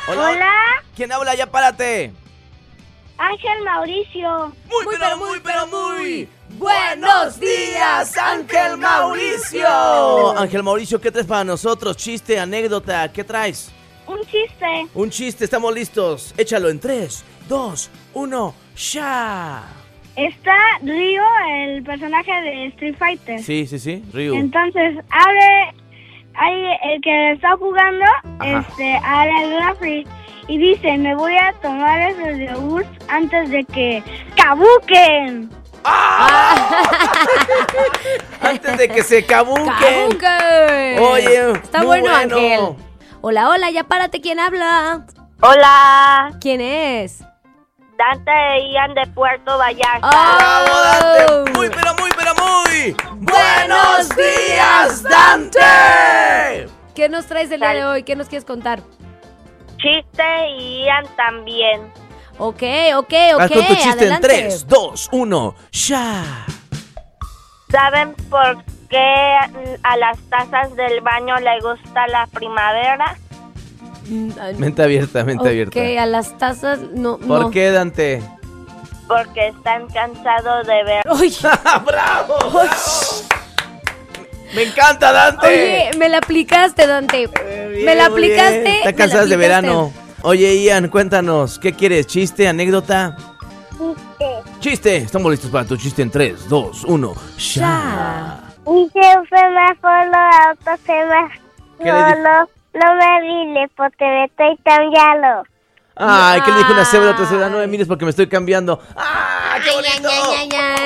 Hola. ¿Quién habla? Ya párate. Ángel Mauricio. Muy buenos días, Ángel Mauricio. Ángel Mauricio, ¿qué traes para nosotros? Chiste, anécdota, ¿qué traes? Un chiste. Un chiste, estamos listos. Échalo en 3, 2, 1, ¡ya! Está Ryo, el personaje de Street Fighter. Sí, Ryu. Entonces, ahí el que está jugando, abre el refri y dice, me voy a tomar esos yogurts antes de que caduquen. Antes de que se cabuquen. ¡Cabuque! Oye, está bueno, Ángel. Hola, ya párate, ¿quién habla? Hola, ¿Quién es? Dante e Ian de Puerto Vallarta. ¡Bravo, Dante! Muy ¡buenos días, Dante! ¿Qué nos traes el día de hoy? ¿Qué nos quieres contar? Chiste y Ian también. Ok, Haz tu chiste adelante. en 3, 2, 1, ¡ya! ¿Saben por qué a las tazas del baño le gusta la primavera? Mente abierta. Ok, a las tazas no. ¿Por qué, Dante? Porque están cansados de ver. Uy, ¡Bravo! ¡Me encanta, Dante! oye, me la aplicaste, Dante. Me la Muy bien. aplicaste. Está me la cansada de aplicaste. verano. Oye, Ian, cuéntanos, ¿qué quieres? ¿Chiste, anécdota? Chiste. Estamos listos para tu chiste en 3, 2, 1, ¡ya! Y semáforo, auto, ¿Qué le dijo? no me diles porque me estoy cambiando. Ay, ¿qué le dijo una cebra a otra cebra? No me mires porque me estoy cambiando. ¡Ah, qué bonito! Ay.